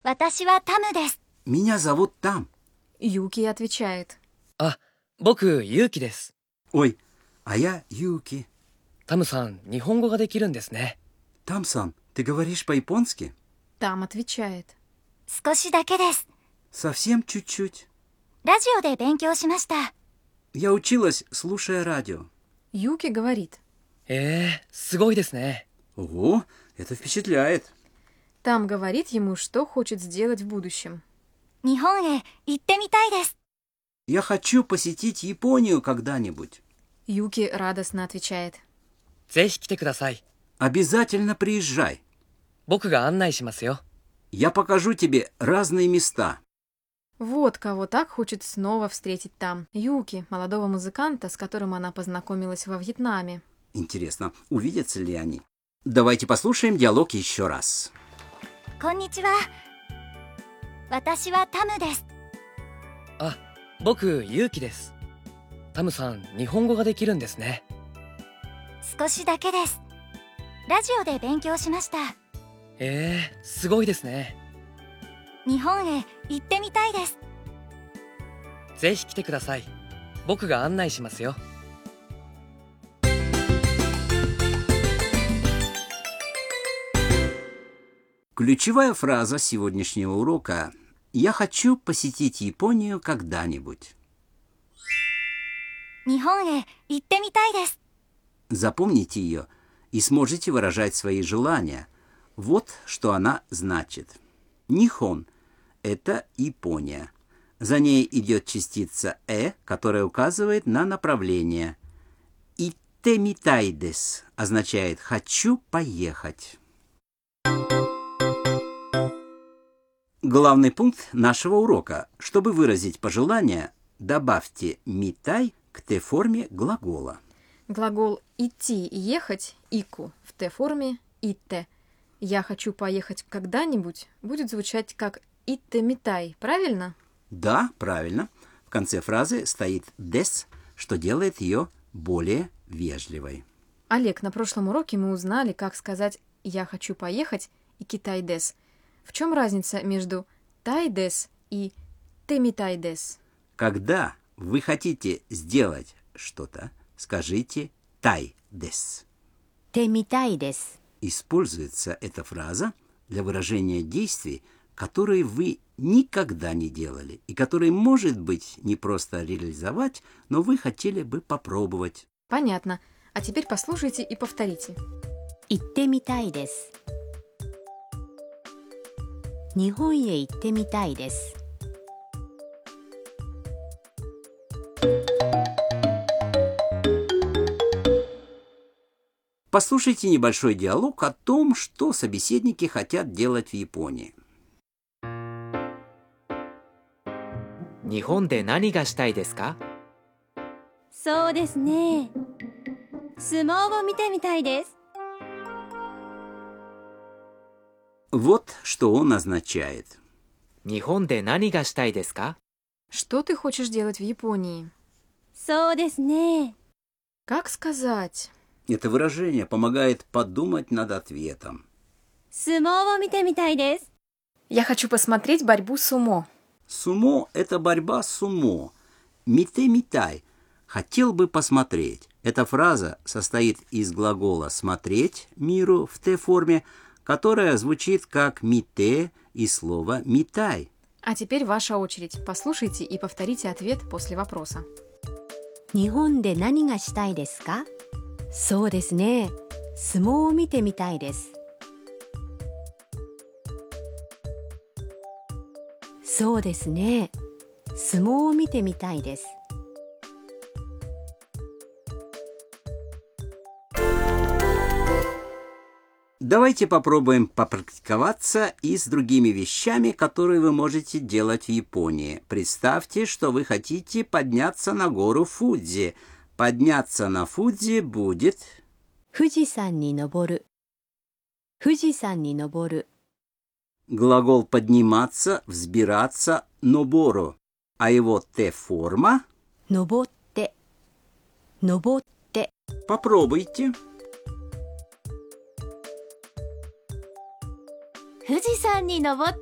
私はタムです。 Меня зовут Там. Юки отвечает. あ、僕、ユウキです。 Ой, а я Юки. タムさん、日本語ができるんですね。 Там-сан, ты говоришь по-японски? Там отвечает. 少しだけです。 Совсем чуть-чуть. ラジオで勉強しました。 Я училась, слушая радио. Юки говорит. すごいですね。 Ого, это впечатляет. Там говорит ему, что хочет сделать в будущем. 日本へ行ってみたいです。 Я хочу посетить Японию когда-нибудь. Юки радостно отвечает. ぜひ来てください。 Обязательно приезжай. 僕が案内しますよ。 Я покажу тебе разные места. Вот кого так хочет снова встретить там. Юки, молодого музыканта, с которым она познакомилась во Вьетнаме. Интересно, увидятся ли они? Давайте послушаем диалог еще раз. こんにちは。私はタムです。 あ、僕、ユウキです。タムさん、日本語ができるんですね。 少しだけです。ラジオで勉強しました。 すごいですね。 日本へ行ってみたいです。 ぜひ来てください。僕が案内しますよ。 Ключевая фраза сегодняшнего урока «Я хочу посетить Японию когда-нибудь». 日本へ行ってみたいです。 Запомните ее и сможете выражать свои желания. Вот что она значит. Нихон – это Япония. За ней идет частица которая указывает на направление. «Итте митай дес» означает «хочу поехать». Главный пункт нашего урока. Чтобы выразить пожелание, добавьте «митай» к Т-форме глагола. Глагол «идти» и «ехать» «ику» в Т-форме «итте». «Я хочу поехать когда-нибудь» будет звучать как «итте митай», правильно? Да, правильно. В конце фразы стоит «дес», что делает ее более вежливой. Олег, на прошлом уроке мы узнали, как сказать «я хочу поехать» и «китай дес». В чем разница между «тай дес» и «те митай дес»? Когда вы хотите сделать что-то, скажите «тай дес». «те митай дес». Используется эта фраза для выражения действий, которые вы никогда не делали и которые, может быть, не просто реализовать, но вы хотели бы попробовать. Понятно. А теперь послушайте и повторите. 行ってみたいです。日本へ行ってみたいです。 Послушайте небольшой диалог о том, что собеседники хотят делать в Японии. 日本で何がしたいですか？ そうですね。相撲を見てみたいです。 Вот что он означает. 日本で何がしたいですか？ Что ты хочешь делать в Японии? そうですね。 Как сказать? Это выражение помогает подумать над ответом. 相撲を見てみたいです。 Я хочу посмотреть борьбу сумо. Сумо – это борьба с сумо. Мите-митай – хотел бы посмотреть. Эта фраза состоит из глагола «смотреть» миру в Т-форме, которая звучит как «мите» и слово «митай». А теперь ваша очередь. Послушайте и повторите ответ после вопроса. 日本で何がしたいですか？そうですね。相撲を見てみたいです。そうですね。相撲を見てみたいです。 Давайте попробуем попрактиковаться и с другими вещами, которые вы можете делать в Японии. Представьте, что вы хотите подняться на гору Фудзи. Подняться на Фудзи будет... 富士山に登る。富士山に登る。 Глагол подниматься, взбираться, нобору, а его Т-форма... 登って。登って。 Попробуйте. 富士山に登って